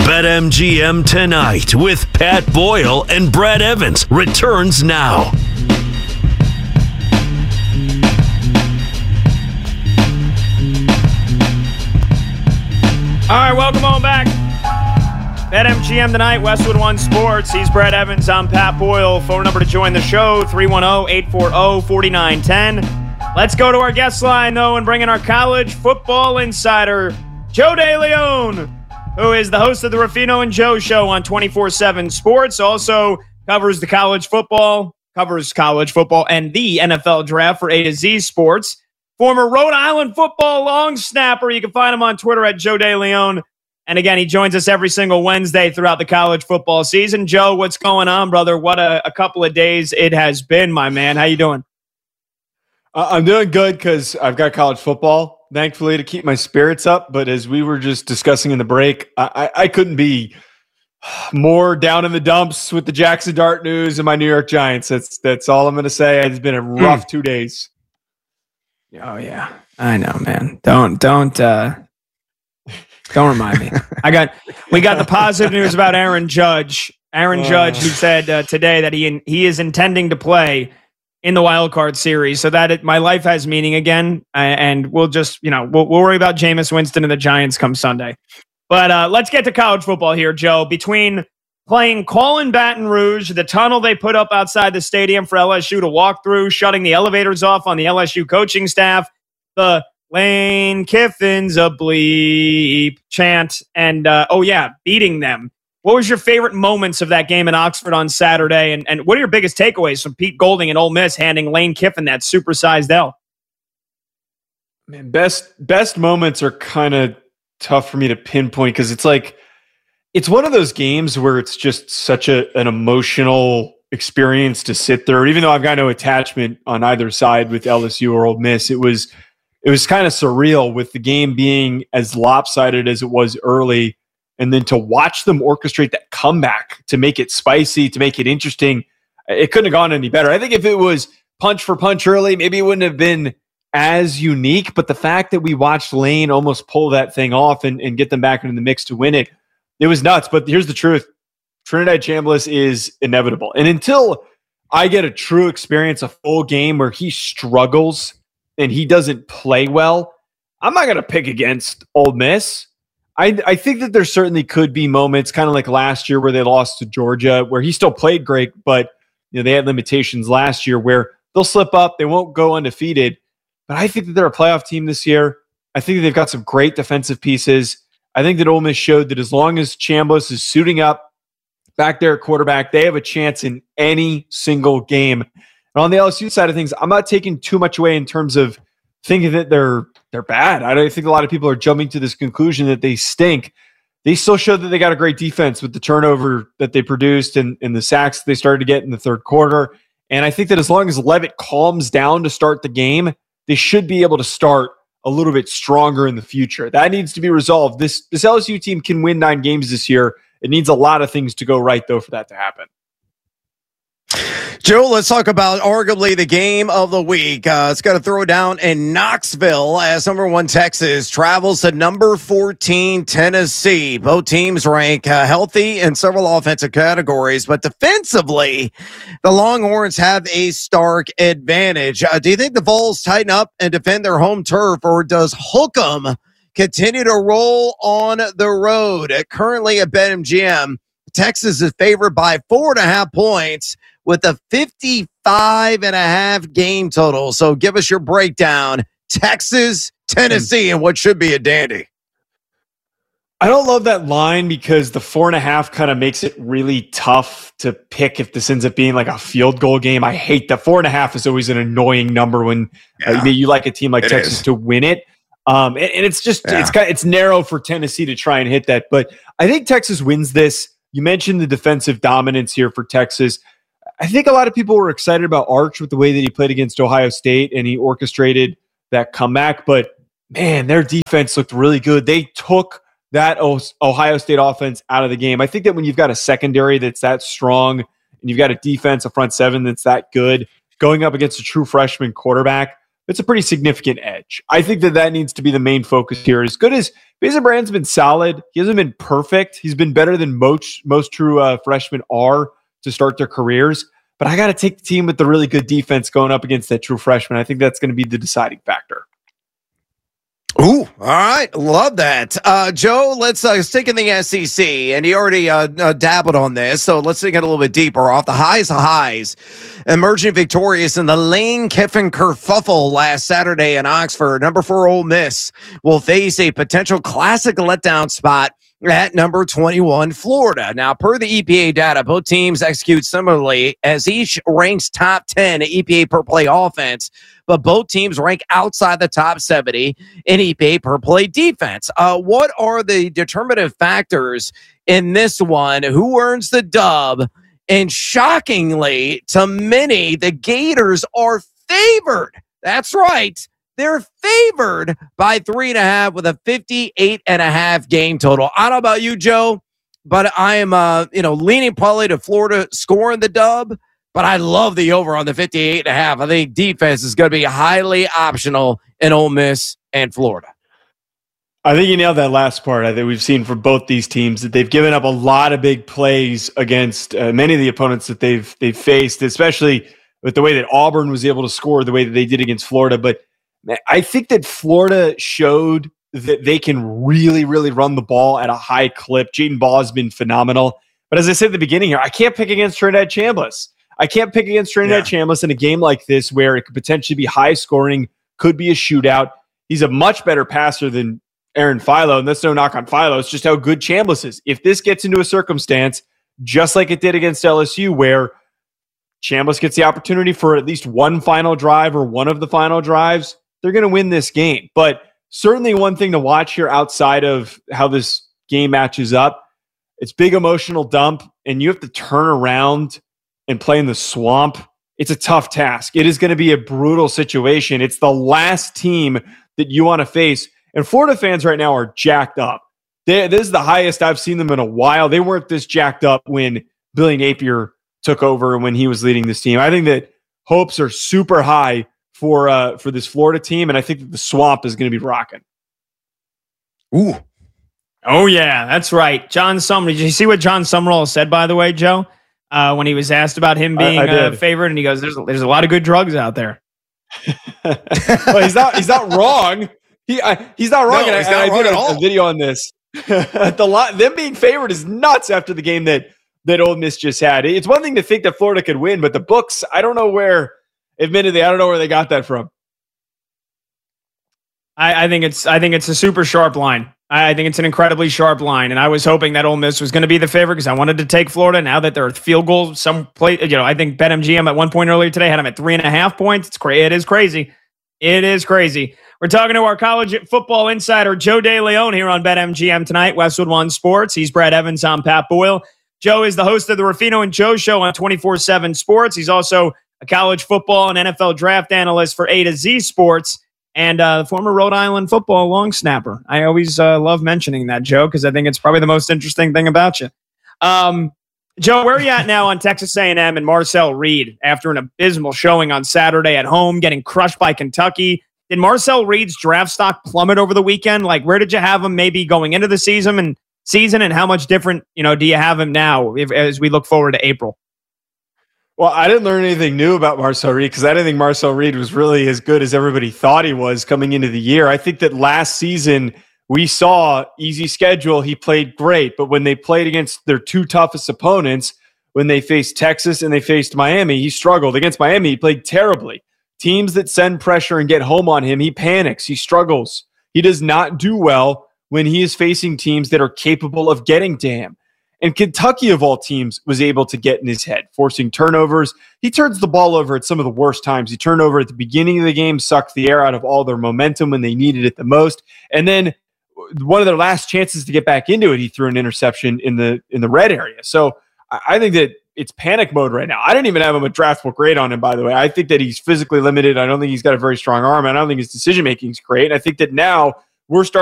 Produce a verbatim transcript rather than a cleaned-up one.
BetMGM Tonight with Pat Boyle and Brad Evans returns now. All right, welcome on back. BetMGM Tonight, Westwood One Sports. He's Brad Evans. I'm Pat Boyle. Phone number to join the show, three one zero, eight four zero, four nine one zero. Let's go to our guest line, though, and bring in our college football insider, Joe DeLeon, who is the host of the Ruffino and Joe Show on twenty-four seven Sports. Also covers the college football, covers college football and the N F L draft for A to Z Sports. Former Rhode Island football long snapper. You can find him on Twitter at Joe DeLeon. And again, he joins us every single Wednesday throughout the college football season. Joe, what's going on, brother? What a, a couple of days it has been, my man. How you doing? Uh, I'm doing good because I've got college football, thankfully, to keep my spirits up. But as we were just discussing in the break, I, I, I couldn't be more down in the dumps with the Jackson Dart news and my New York Giants. That's that's all I'm going to say. It's been a rough mm. two days. Oh yeah, I know, man. Don't don't uh, don't remind me. I got we got the positive news about Aaron Judge. Aaron Judge, who said uh, today that he he is intending to play in the wild card series, so that it, my life has meaning again. Uh, and we'll just you know we'll, we'll worry about Jameis Winston and the Giants come Sunday. But uh, let's get to college football here, Joe. Between playing Colin Baton Rouge, the tunnel they put up outside the stadium for L S U to walk through, shutting the elevators off on the L S U coaching staff, the Lane Kiffin's a bleep chant, and, uh, oh yeah, beating them. What was your favorite moments of that game in Oxford on Saturday, and, and what are your biggest takeaways from Pete Golding and Ole Miss handing Lane Kiffin that supersized L? Man, best, best moments are kind of tough for me to pinpoint because it's like, it's one of those games where it's just such a, an emotional experience to sit through. Even though I've got no attachment on either side with L S U or Ole Miss, it was it was kind of surreal with the game being as lopsided as it was early, and then to watch them orchestrate that comeback to make it spicy, to make it interesting. It couldn't have gone any better. I think if it was punch for punch early, maybe it wouldn't have been as unique. But the fact that we watched Lane almost pull that thing off and, and get them back into the mix to win it, it was nuts. But here's the truth. Trinidad Chambliss is inevitable. And until I get a true experience, a full game where he struggles and he doesn't play well, I'm not going to pick against Ole Miss. I, I think that there certainly could be moments, kind of like last year where they lost to Georgia, where he still played great, but you know they had limitations last year where they'll slip up. They won't go undefeated. But I think that they're a playoff team this year. I think that they've got some great defensive pieces. I think that Ole Miss showed that as long as Chambliss is suiting up back there at quarterback, they have a chance in any single game. And on the L S U side of things, I'm not taking too much away in terms of thinking that they're they're bad. I don't think a lot of people are jumping to this conclusion that they stink. They still showed that they got a great defense with the turnover that they produced and, and the sacks that they started to get in the third quarter. And I think that as long as Leavitt calms down to start the game, they should be able to start a little bit stronger in the future. That needs to be resolved. This this L S U team can win nine games this year. It needs a lot of things to go right, though, for that to happen. Joe, let's talk about arguably the game of the week. Uh, it's got to throw down in Knoxville as number one Texas travels to number fourteen Tennessee. Both teams rank uh, healthy in several offensive categories, but defensively, the Longhorns have a stark advantage. Uh, do you think the Vols tighten up and defend their home turf, or does Hook'em continue to roll on the road? Uh, currently at BetMGM, Texas is favored by four and a half points with a fifty-five and a half game total. So give us your breakdown. Texas, Tennessee, and what should be a dandy. I don't love that line because the four and a half kind of makes it really tough to pick if this ends up being like a field goal game. I hate that. Four and a half is always an annoying number when yeah, uh, you like a team like Texas is. to win it. Um, and, and it's just, yeah. it's kind of, it's narrow for Tennessee to try and hit that. But I think Texas wins this. You mentioned the defensive dominance here for Texas. I think a lot of people were excited about Arch with the way that he played against Ohio State and he orchestrated that comeback. But, man, their defense looked really good. They took that Ohio State offense out of the game. I think that when you've got a secondary that's that strong and you've got a defense, a front seven that's that good, going up against a true freshman quarterback, it's a pretty significant edge. I think that that needs to be the main focus here. As good as Mason Brand's been solid, he hasn't been perfect. He's been better than most most true uh, freshmen are to start their careers. But I got to take the team with the really good defense going up against that true freshman. I think that's going to be the deciding factor. Ooh, all right. Love that. Uh, Joe, let's uh, stick in the S E C. And you already uh, uh, dabbled on this, so let's dig in a little bit deeper. Off the highs of highs, emerging victorious in the Lane Kiffin kerfuffle last Saturday in Oxford. Number four Ole Miss will face a potential classic letdown spot at number twenty-one, Florida. Now, per the E P A data, both teams execute similarly as each ranks top ten E P A per play offense, but both teams rank outside the top seventy in E P A per play defense. Uh, what are the determinative factors in this one? Who earns the dub? And shockingly, to many, the Gators are favored. That's right. They're favored by three and a half with a fifty-eight and a half game total. I don't know about you, Joe, but I am, uh, you know, leaning probably to Florida scoring the dub, but I love the over on the fifty-eight and a half. I think defense is going to be highly optional in Ole Miss and Florida. I think you nailed that last part. I think we've seen from both these teams that they've given up a lot of big plays against uh, many of the opponents that they've they've faced, especially with the way that Auburn was able to score the way that they did against Florida. But I think that Florida showed that they can really, really run the ball at a high clip. Jaden Ball has been phenomenal. But as I said at the beginning here, I can't pick against Trinidad Chambliss. I can't pick against Trinidad yeah. Chambliss in a game like this where it could potentially be high scoring, could be a shootout. He's a much better passer than Aaron Philo, and that's no knock on Philo. It's just how good Chambliss is. If this gets into a circumstance, just like it did against L S U, where Chambliss gets the opportunity for at least one final drive or one of the final drives, they're going to win this game. But certainly one thing to watch here outside of how this game matches up, it's big emotional dump, and you have to turn around and play in the swamp. It's a tough task. It is going to be a brutal situation. It's the last team that you want to face. And Florida fans right now are jacked up. They, this is the highest I've seen them in a while. They weren't this jacked up when Billy Napier took over and when he was leading this team. I think that hopes are super high for uh, for this Florida team, and I think that the swamp is going to be rocking. Ooh. Oh, yeah, that's right. John Summerall. Did you see what John Summerall said, by the way, Joe, uh, when he was asked about him being I, I a favorite? And he goes, there's, there's a lot of good drugs out there. Well, he's not he's not wrong. He I, He's not wrong. No, and he's I, not I wrong did at a, all. a video on this. the lot, them being favored is nuts after the game that, that Ole Miss just had. It's one thing to think that Florida could win, but the books, I don't know where... Admittedly, I don't know where they got that from. I, I think it's I think it's a super sharp line. I, I think it's an incredibly sharp line, and I was hoping that Ole Miss was going to be the favorite because I wanted to take Florida. Now that they're field goal, some play, you know, I think BetMGM at one point earlier today had them at three and a half points. It's crazy. It is crazy. It is crazy. We're talking to our college football insider Joe DeLeon here on BetMGM tonight. Westwood One Sports. He's Brad Evans. I'm Pat Boyle. Joe is the host of the Ruffino and Joe Show on twenty-four seven Sports. He's also a college football and N F L draft analyst for A to Z Sports, and uh, former Rhode Island football long snapper. I always uh, love mentioning that, Joe, because I think it's probably the most interesting thing about you. Um, Joe, where are you at now on Texas A and M and Marcel Reed after an abysmal showing on Saturday at home, getting crushed by Kentucky? Did Marcel Reed's draft stock plummet over the weekend? Like, where did you have him maybe going into the season and season, and how much different, you know, do you have him now if, as we look forward to April? Well, I didn't learn anything new about Marcel Reed because I didn't think Marcel Reed was really as good as everybody thought he was coming into the year. I think that last season we saw easy schedule. He played great, but when they played against their two toughest opponents, when they faced Texas and they faced Miami, he struggled. Against Miami, he played terribly. Teams that send pressure and get home on him, he panics. He struggles. He does not do well when he is facing teams that are capable of getting to him. And Kentucky, of all teams, was able to get in his head, forcing turnovers. He turns the ball over at some of the worst times. He turned over at the beginning of the game, sucked the air out of all their momentum when they needed it the most. And then one of their last chances to get back into it, he threw an interception in the in the red area. So I think that it's panic mode right now. I didn't even have him a draftable grade on him, by the way. I think that he's physically limited. I don't think he's got a very strong arm. I don't think his decision-making is great. And I think that now we're starting